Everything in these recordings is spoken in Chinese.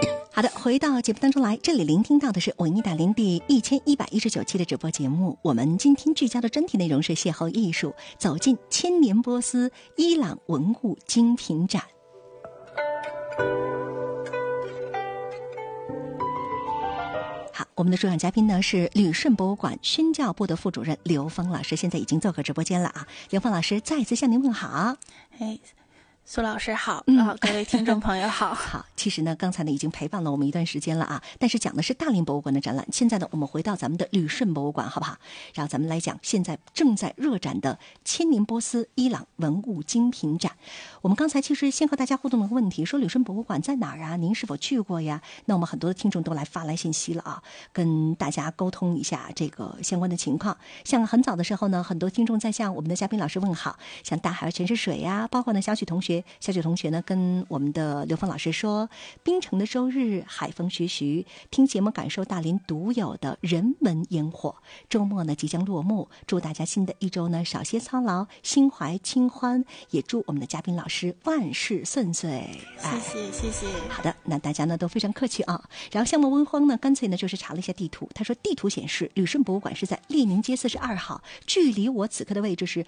好的，回到节目当中来，这里聆听到的是文艺大连第1119期的直播节目。我们今天聚焦的专题内容是邂逅艺术，走进千年波斯伊朗文物精品展。好，我们的主讲嘉宾呢是旅顺博物馆宣教部的副主任刘峰老师，现在已经做客直播间了啊。刘峰老师再次向您问好。 苏老师好，各位听众朋友好。 好，其实呢，刚才呢已经陪伴了我们一段时间了啊，但是讲的是大连博物馆的展览。现在呢，我们回到咱们的旅顺博物馆，好不好？然后咱们来讲现在正在热展的千年波斯伊朗文物精品展。我们刚才其实先和大家互动了个问题，说旅顺博物馆在哪儿啊？您是否去过呀？那我们很多的听众都发来信息了啊，跟大家沟通一下这个相关的情况。像很早的时候呢，很多听众在向我们的嘉宾老师问好，像大海全是水呀，包括呢小许同学呢跟我们的刘峰老师说，槟城的周日海风徐徐，听节目感受大连独有的人文烟火。周末呢即将落幕，祝大家新的一周呢少些操劳，心怀清欢，也祝我们的嘉宾老师万事顺遂。 谢谢。 好的，那大家呢都非常客气啊。然后项目温荒呢干脆呢就是查了一下地图，他说地图显示旅顺博物馆是在列宁街42号，距离我此刻的位置是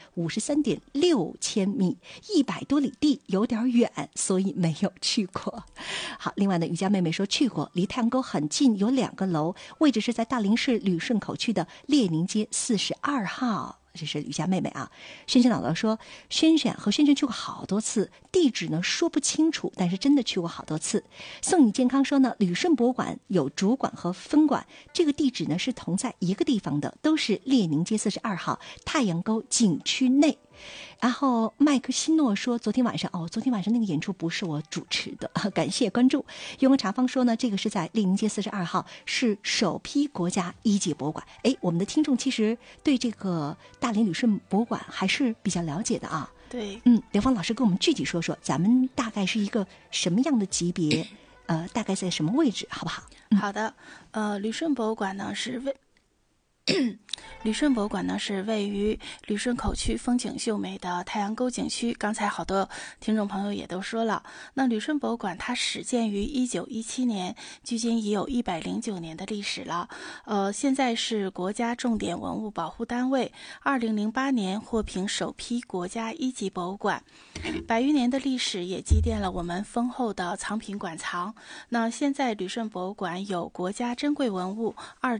53.6千米，100多里地，有点远，所以没有去过。好，另外呢，瑜伽妹妹说去过，离太阳沟很近，有2个楼，位置是在大连市旅顺口区的列宁街42号。这是瑜伽妹妹啊。萱萱姥姥说，萱萱去过好多次，地址呢说不清楚，但是真的去过好多次。送你健康说呢，旅顺博物馆有主馆和分馆，这个地址呢是同在一个地方的，都是列宁街42号太阳沟景区内。然后麦克西诺说，昨天晚上那个演出不是我主持的，感谢关注。永和茶坊说呢，这个是在列宁街42号，是首批国家1级博物馆。我们的听众其实对这个大连旅顺博物馆还是比较了解的啊。 对， 刘芳老师跟我们具体说说，咱们大概是一个什么样的级别，大概在什么位置，好不好？ 好的，旅顺博物馆呢是旅顺博物馆呢是位于旅顺口区风景秀美的太阳沟景区。刚才好多听众朋友也都说了，那旅顺博物馆它始建于1917年，距今已有109年的历史了。现在是国家重点文物保护单位，2008年获评首批国家1级博物馆。100余年的历史也积淀了我们丰厚的藏品馆藏。那现在旅顺博物馆有国家珍贵文物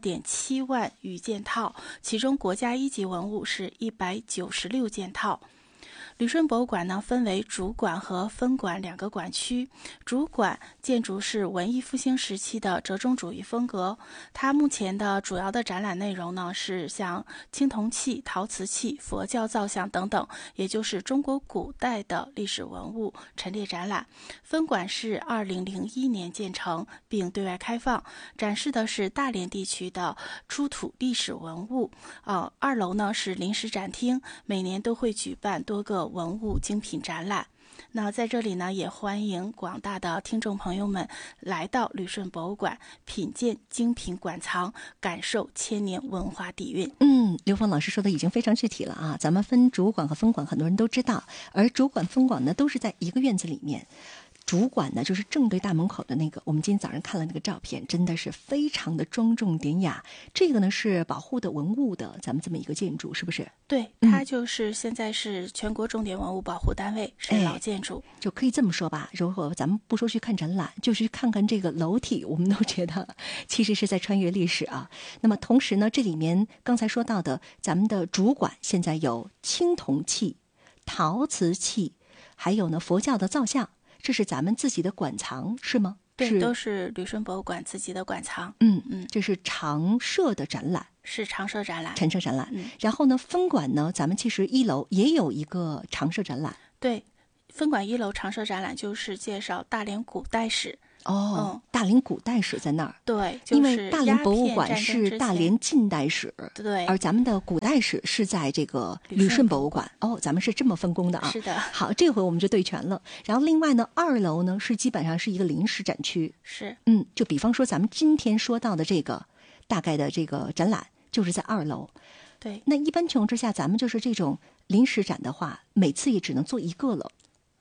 2.7万余件套，其中国家1级文物是196件套。旅顺博物馆呢分为主馆和分馆2个馆区。主馆建筑是文艺复兴时期的折中主义风格，它目前的主要的展览内容呢是像青铜器、陶瓷器、佛教造像等等，也就是中国古代的历史文物陈列展览。分馆是2001年建成并对外开放，展示的是大连地区的出土历史文物。2楼呢是临时展厅，每年都会举办多个文物精品展览。那在这里呢，也欢迎广大的听众朋友们来到旅顺博物馆，品鉴精品馆藏，感受千年文化底蕴。 刘峰老师说的已经非常具体了啊。咱们分主馆和分馆，很多人都知道，而主馆、分馆呢都是在一个院子里面。主馆呢就是正对大门口的那个，我们今天早上看了那个照片，真的是非常的庄重典雅。这个呢是保护的文物的咱们这么一个建筑，是不是？ 对，它就是现在是全国重点文物保护单位，是老建筑。 就可以这么说吧，如果咱们不说去看展览，就是看看这个楼体，我们都觉得其实是在穿越历史啊。那么同时呢，这里面刚才说到的咱们的主馆现在有青铜器、陶瓷器，还有呢佛教的造像，这是咱们自己的馆藏是吗？ 对，都是旅顺博物馆自己的馆藏。 这是常设的展览， 是常设展览。 然后呢，分馆呢，咱们其实1楼也有一个常设展览。 对，分馆1楼常设展览就是介绍大连古代史。 大连古代史在那儿。 对， 因为大连博物馆是大连近代史， 对， 而咱们的古代史是在这个旅顺博物馆。咱们是这么分工的啊。 是的。 好，这回我们就对全了。然后另外呢，2楼呢是基本上是一个临时展区。 是。 就比方说咱们今天说到的这个大概的这个展览，就是在2楼。 对。 那一般情况之下，咱们就是这种临时展的话，每次也只能做1个了。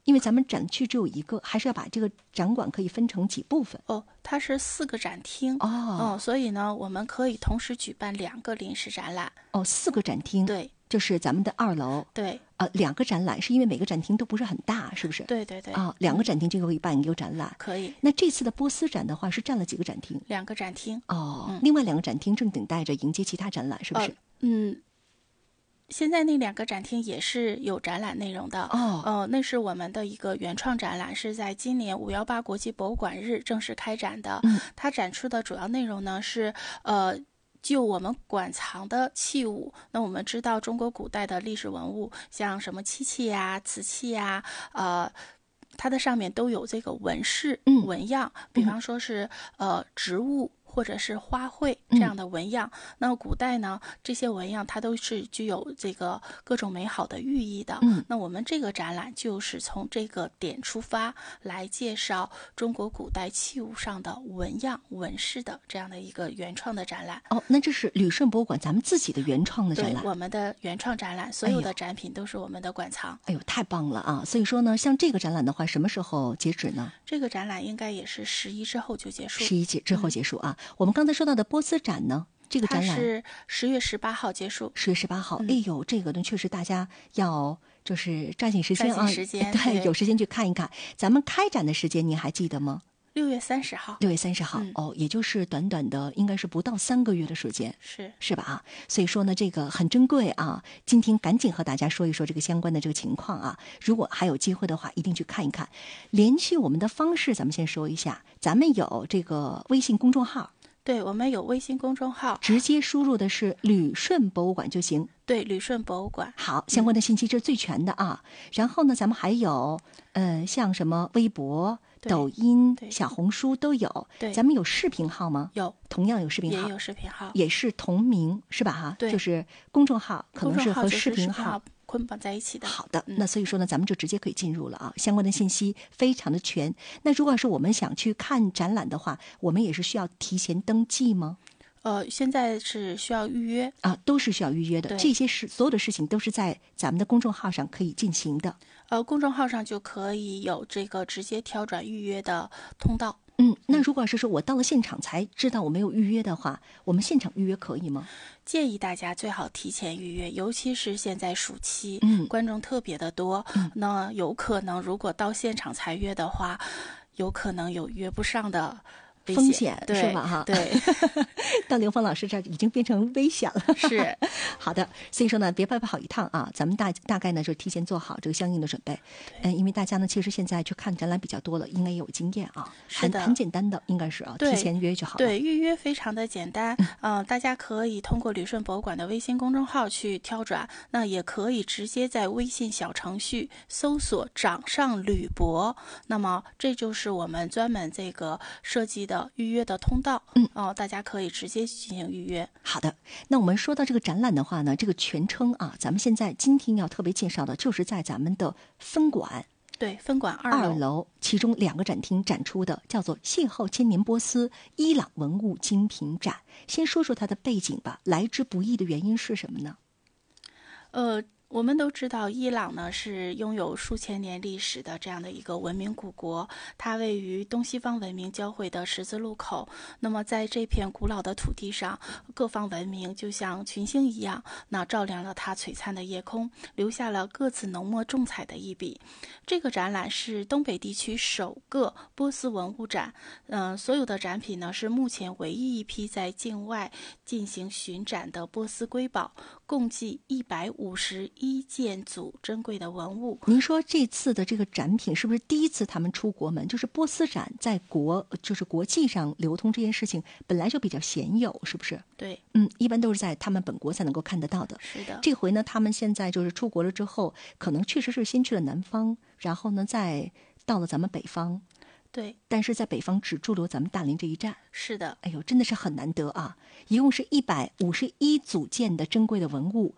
因为咱们展区只有一个，还是要把这个展馆可以分成几部分？ 它是4个展厅所以呢，我们可以同时举办2个临时展览。 4个展厅， 对， 就是咱们的2楼。 对 ，2个展览，是因为每个展厅都不是很大，是不是？ 对对对。 2个展厅就可以办一个展览。 可以。 那这次的波斯展的话，是占了几个展厅 ？2个展厅。 另外2个展厅正等待着迎接其他展览，是不是？ 现在那2个展厅也是有展览内容的那是我们的一个原创展览，是在今年518国际博物馆日正式开展的。它展出的主要内容呢是就我们馆藏的器物。那我们知道中国古代的历史文物，像什么漆器呀、瓷器呀，它的上面都有这个纹饰、纹样，比方说是植物或者是花卉这样的纹样。那古代呢，这些纹样它都是具有这个各种美好的寓意的。那我们这个展览就是从这个点出发，来介绍中国古代器物上的纹样、纹饰的这样的一个原创的展览。 那这是旅顺博物馆咱们自己的原创的展览？ 对，我们的原创展览，所有的展品都是我们的馆藏。 哎呦，太棒了啊！所以说呢，像这个展览的话，什么时候截止呢？ 这个展览应该也是11之后就结束。 11之后结束啊。我们刚才说到的波斯展呢，这个展览是10月18号结束。 10月18号，哎呦，这个呢确实大家要就是抓紧时间啊，对，有时间去看一看。咱们开展的时间您还记得吗 ？6月30号。 6月30号，也就是短短的，应该是不到3个月的时间，是吧？所以说呢，这个很珍贵啊。今天赶紧和大家说一说这个相关的这个情况啊。如果还有机会的话，一定去看一看。联系我们的方式，咱们先说一下，咱们有这个微信公众号。 对，我们有微信公众号， 直接输入的是旅顺博物馆就行。 对，旅顺博物馆。 好，相关的信息这是最全的啊。然后呢，咱们还有像什么微博、抖音、小红书都有。 对， 咱们有视频号吗？ 有， 同样有视频号， 也有视频号， 也是同名是吧？哈， 对， 就是公众号可能是和视频号捆绑在一起的。 好的，那所以说呢，咱们就直接可以进入了啊，相关的信息非常的全。那如果是我们想去看展览的话，我们也是需要提前登记吗？ 现在是需要预约啊，都是需要预约的。这些所有的事情都是在咱们的公众号上可以进行的。 公众号上就可以有这个直接挑转预约的通道。 那如果是说我到了现场才知道我没有预约的话，我们现场预约可以吗？ 建议大家最好提前预约，尤其是现在暑期，观众特别的多，那有可能如果到现场才约的话，有可能有约不上的风险是吧？哈， 对， 到刘峰老师这儿已经变成危险了。 是， 好的，所以说呢，别白跑一趟啊，咱们大概呢就提前做好这个相应的准备。因为大家呢其实现在去看展览比较多了，应该也有经验啊，很简单的，应该是啊，提前约就好了。 对，预约非常的简单，大家可以通过旅顺博物馆的微信公众号去挑转，那也可以直接在微信小程序搜索“掌上旅博”，那么这就是我们专门这个设计的预约的通道，大家可以直接进行预约。 好的，那我们说到这个展览的话呢，这个全称啊，咱们现在今天要特别介绍的就是在咱们的分馆， 对，分馆 2楼，其中2个展厅展出的叫做“邂逅千年波斯伊朗文物精品展”。先说说它的背景吧，来之不易的原因是什么呢？ 我们都知道伊朗呢是拥有数千年历史的这样的一个文明古国，它位于东西方文明交汇的十字路口。那么在这片古老的土地上，各方文明就像群星一样，那照亮了它璀璨的夜空，留下了各自浓墨重彩的一笔。这个展览是东北地区首个波斯文物展，所有的展品呢是目前唯一一批在境外进行巡展的波斯瑰宝，共计151件组珍贵的文物。 您说这次的这个展品是不是第一次他们出国门？就是波斯展在国际上流通这件事情本来就比较鲜有，是不是？ 对， 一般都是在他们本国才能够看得到的。 是的。 这回呢，他们现在就是出国了之后，可能确实是先去了南方，然后呢再到了咱们北方。 对， 但是在北方只驻留咱们大连这一站。 是的， 哎呦，真的是很难得啊！一共是151组件的珍贵的文物，